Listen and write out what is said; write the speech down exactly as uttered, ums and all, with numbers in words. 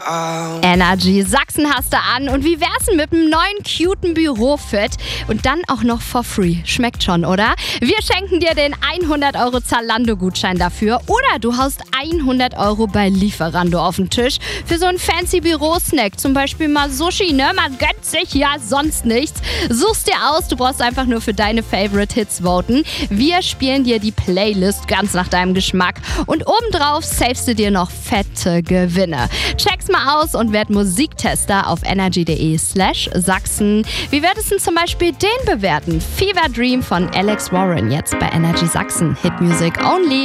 Energy Sachsen hast du an. Und wie wär's denn mit einem neuen, cuten Bürofit? Und dann auch noch for free. Schmeckt schon, oder? Wir schenken dir den hundert Euro Zalando-Gutschein dafür. Oder du haust hundert Euro bei Lieferando auf den Tisch für so einen fancy Bürosnack. Zum Beispiel mal Sushi, ne? Man gönnt sich ja sonst nichts. Such's dir aus. Du brauchst einfach nur für deine Favorite Hits voten. Wir spielen dir die Playlist ganz nach deinem Geschmack. Und obendrauf savest du dir noch fette Gewinne. Check's mal aus und werd Musiktester auf energy.de slash Sachsen. Wie würdest du zum Beispiel den bewerten? Fever Dream von Alex Warren jetzt bei Energy Sachsen. Hit Music Only.